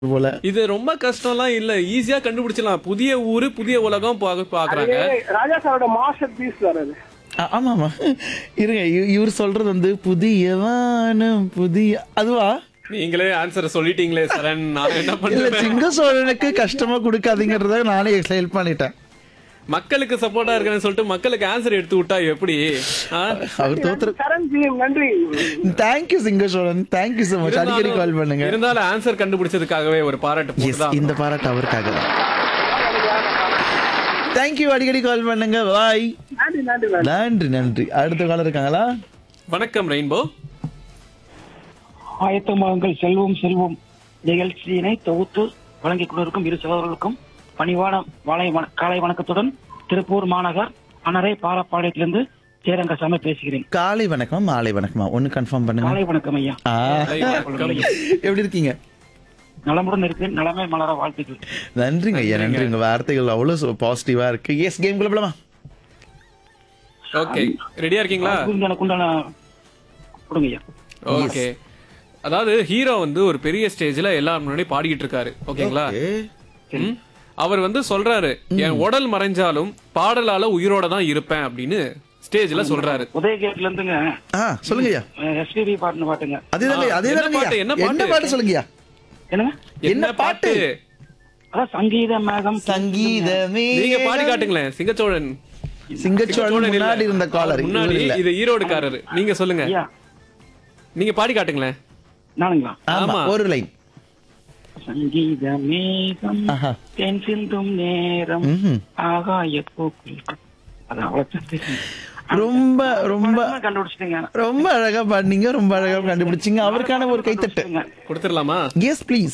போல. இது ரொம்ப கஷ்டம்லாம் இல்ல, ஈஸியா கண்டுபிடிச்சிடலாம். புதிய ஊரு புதிய உலகம் பாக்குறாங்க. ராஜா சாரோட மாஸ்டர் பீஸ் சார் அது. ஆமாமா இருங்க, இவர் சொல்றது வந்து புதிய வானம் புதிய அதுவா? நீங்களே ஆன்சர் சொல்லிட்டீங்களே சரண், நான் என்ன இல்ல, பண்ணுவேன்? சிங்க சோழனுக்கு கஷ்டமா கொடுக்காதீங்கறத நானே ஹெல்ப் பண்ணிட்டேன். மக்களுக்கு சப்போர்ட்டா இருக்கேன்னு சொல்லிட்டு மக்களுக்கு ஆன்சர் எடுத்து விட்டா எப்படி? அவர் தோத்துரு. சரண்ஜி நன்றி. தேங்க்யூ சிங்க சோழன், தேங்க்யூ so much. அடிக்கடி கால் பண்ணுங்க. இருந்தாலும் ஆன்சர் கண்டுபிடிச்சதுக்காகவே ஒரு பாராட்டு Yes, போட்டுதான். இந்த பாராட்டு அவருக்காக தான். தேங்க்யூ, அடிக்கடி கால் பண்ணுங்க. பாய். நன்றி நன்றி நன்றி. நன்றி நன்றி. அடுத்த காலம் இருக்காங்களா? வணக்கம் ரெயின்போ. ஆயத்தமாகுங்கள் செல்வம் செல்வம் நிகழ்ச்சியினை தொகுத்து வழங்கிக் கொண்டிருக்கும் இரு சகோதரர்களுக்கும் பணிவான காலை வணக்கத்துடன் திருப்பூர் மாநகர் அனரை பாலப்பாளையத்திலிருந்து சேரங்கசாமி பேசுகிறேன். காலை வணக்கம், மாலை வணக்கமா? ஒன்னு கன்ஃபார்ம் பண்ணுங்க. காலை வணக்கம் ஐயா. எப்படி இருக்கீங்க? நலமுடன் இருக்கு, நலமே மலர வாழ்த்துக்கள். நன்றிங்க ஐயா, நன்றி. உங்க வார்த்தைகள் அவ்வளவு பாசிட்டிவா இருக்கு. எஸ், கேம் குள்ள போலாமா? ஓகே, ரெடியா இருக்கீங்களா? எனக்கு உண்டான கொடுங்க ஐயா. ஓகே, அதாவது ஹீரோ வந்து ஒரு பெரிய ஸ்டேஜ்ல எல்லாரும் முன்னாடி பாடிக்கிட்டு இருக்காரு. ஓகேங்களா? ம்? அவர் வந்து சொல்றாரு, என் உடல் மறைஞ்சாலும் பாடலால உயிரோட தான் இருப்பேன் அப்படின்னு ஸ்டேஜ்ல சொல்றாரு. உதயகேட்ல இருந்துங்க. சொல்லுங்க ஐயா. எஸ்பிபி பாட்டுன்னு பாட்டுங்க. அதேதாங்க, அதேதாங்க. என்ன பாட்டு சொல்லுங்க? என்னங்க? என்ன பாட்டு? அதான் சங்கீத மேகம். சங்கீதமே. நீங்க பாடி காட்டுங்களேன். சிங்கச்சோழன். சிங்கச்சோழன் முன்னாடி இருந்த காலர். முன்னாடி இது ஈரோடுக்காரரு. நீங்க சொல்லுங்க. ஐயா நீங்க பாடி காட்டுங்களேன். நானுங்களா? ஆமா, ஒரு லைன். சங்கீத மேகம் தென் சிந்தும் நேரம் ஆகாய பூக்கள். ரொம்ப ரொம்ப கண்டுபிடிச்சிட்டீங்க. ரொம்ப அழகா பாடினீங்க, ரொம்ப அழகா கண்டுபிடிச்சீங்க. அவருக்கான ஒரு கைத்தட்டு கொடுத்துடலாமா? Yes please.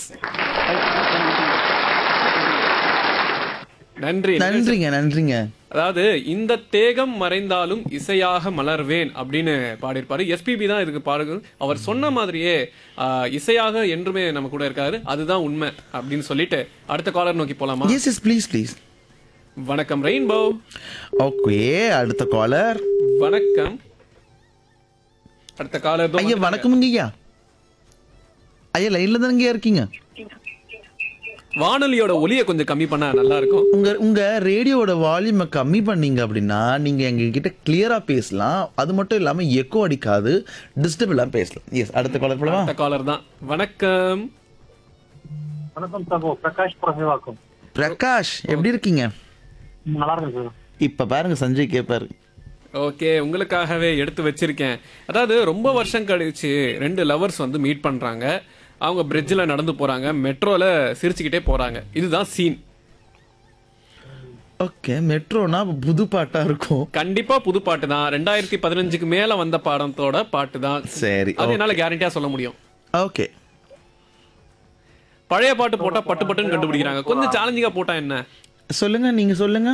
நன்றி. நன்றிங்க, நன்றிங்க. அதாவது இந்த தேகம் மறைந்தாலும் இசையாக மலர்வேன் அப்படின்னு பாடியிருப்பாரு. எஸ்பிபி தான் இதுக்கு பாடுங்க. அவர் சொன்ன மாதிரியே இசையாக என்றுமே நம்ம கூட இருக்காரு. அதுதான் உண்மை அப்படின்னு சொல்லிட்டு அடுத்த காலர் நோக்கி போலாமா? S yes please please. வணக்கம் ரெயின்போ. ஓகே, அடுத்த காலர். வணக்கம். அடுத்த காலர். ஐயா வணக்கம்ங்க ஐயா. ஐயா லைன்ல தானங்க இருக்கீங்க? வானொலியோட ஒலியை கொஞ்சம் கம்மி பண்ணா நல்லா இருக்கும். உங்க ரேடியோட வால்யூமை கம்மி பண்ணீங்க அப்படின்னா நீங்க எங்க கிட்ட கிளியரா பேசலாம். அது மட்டும் இல்லாம எக்கோ அடிக்காது, டிஸ்டர்ப் இல்லாம பேசலாம். எஸ், அடுத்த காலர் போலாமா? அடுத்த காலர் தான். வணக்கம். வணக்கம் சகோ, பிரகாஷ் பிரசவாக்கம். பிரகாஷ், எப்படி இருக்கீங்க? நல்லா இருக்கு சார். இப்ப பாருங்க, சஞ்சய் கேப்பாரு. ஓகே, உங்களுக்காகவே எடுத்து வச்சிருக்கேன். அதாவது ரொம்ப வருஷம் கழிச்சு ரெண்டு லவர்ஸ் வந்து மீட் பண்றாங்க. அவங்க பிரிட்ஜில் நடந்து போறாங்க, மெட்ரோல சிரிச்சுக்கிட்டே போறாங்க. இதுதான் சீன். ஓகே, மெட்ரோனா புது பாட்டா இருக்கும். கண்டிப்பா புது பாட்டு தான். 2015க்கு மேல வந்த பாடத்தோட பாட்டு தான். சரி, அது என்னால கேரண்டியா சொல்ல முடியும். ஓகே. பழைய பாட்டு போட்டா பட்டு பட்டுன்னு கண்டுபிடிக்கிறாங்க. கொஞ்சம் சேலஞ்சிங்கா போட்டா என்ன? சொல்லுங்க, நீங்க சொல்லுங்க.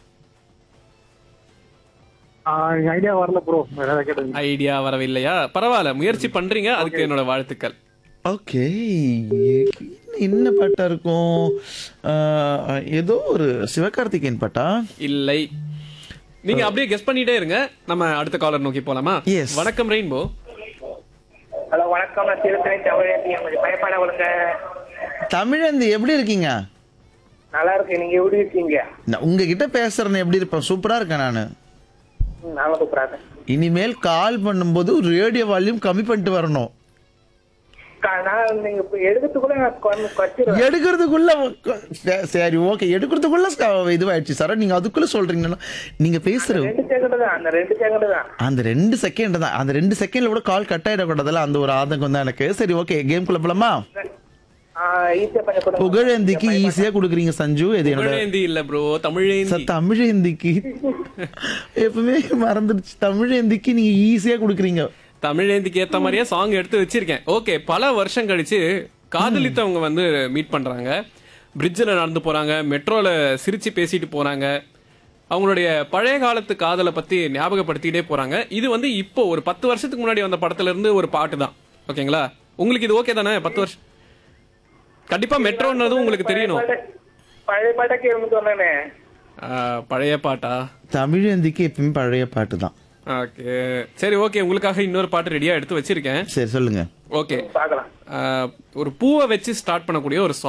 ஐடியா வரல ப்ரோ. ஐடியா வரவில்லையா? பரவாயில்ல, முயற்சி பண்றீங்க, அதுக்கு என்னோட வாழ்த்துக்கள். ஓகே, என்ன பாட்டா இருக்கும்? ஏதோ ஒரு சிவகார்த்திகேயன் பாட்டா? இல்லை, நீங்க அப்படியே கெஸ் பண்ணிட்டே இருங்க. நம்ம அடுத்த காலர் நோக்கி போலாமா? Yes. வணக்கம் ரெயின்போ. ஹலோ வணக்கம், நான் திருத்தணி தமிழந்தி. கொஞ்சம் பயப்பட விடுங்க. தமிழந்தி, எப்படி இருக்கீங்க? நல்லா இருக்கு, நீங்க எப்படி இருக்கீங்க? நான் உங்ககிட்ட பேசுறேன், எப்படி இருப்பேன்? சூப்பரா இருக்கேன் நானு. நானும் சூப்பராக. இனிமேல் கால் பண்ணும்போது ரேடியோ வால்யூம் கம்மி பண்ணிட்டு வரணும். நீங்க எடுக்கிறதுக்குள்ள எடுக்கிறதுக்குள்ள சரி, ஓகே, எடுக்கிறதுக்குள்ள இதுவாயிடுச்சு சார். நீங்க அதுக்குள்ள சொல்றீங்கன்னா நீங்க பேசுற 2 செகண்ட் தான். அந்த 2 செகண்ட் தான். அந்த 2 செகண்ட்ல கூட கால் கட் ஆயிடக்கூடாதுல, அந்த ஒரு ஆதங்கம் தான் எனக்கு. சரி, ஓகே, கேம் குள்ள போலாமா? புகழேந்திக்கு ஈஸியா குடுக்குறீங்க சஞ்சு. இது என்னோட தமிழேந்தி இல்ல ப்ரோ, தமிழேந்தி. தமிழேந்திக்கு எப்பவுமே மறந்துடுச்சு. தமிழேந்திக்கு நீங்க ஈஸியா குடுக்குறீங்க. தமிழேந்திக்கு ஏத்த மாதிரியே சாங் எடுத்து வச்சிருக்கேன். ஓகே, பல வருஷம் கழிச்சு காதலித்தவங்க வந்து மீட் பண்றாங்க. பிரிட்ஜில் நடந்து போறாங்க, மெட்ரோல சிரிச்சு பேசிட்டு போறாங்க. அவங்களுடைய பழைய காலத்து காதலை பத்தி ஞாபகப்படுத்திட்டே போறாங்க. இது வந்து இப்போ ஒரு 10 வருஷத்துக்கு முன்னாடி வந்த படத்துல இருந்து ஒரு பாட்டு தான். ஓகேங்களா? உங்களுக்கு இது ஓகே தானே? 10 வருஷம் கண்டிப்பா மெட்ரோன்னதும் உங்களுக்கு தெரியணும். பழைய பாட்டா? பழைய பாட்டா? தமிழேந்திக்கு எப்பவுமே பழைய பாட்டு தான். ஓகே, சரி, ஓகே, உங்களுக்காக இன்னொரு பாட்டு ரெடியா எடுத்து வச்சிருக்கேன். சரி, சொல்லுங்க. ஓகே, பார்க்கலாம். ஒரு பூவை வச்சு ஸ்டார்ட் பண்ணக்கூடிய ஒரு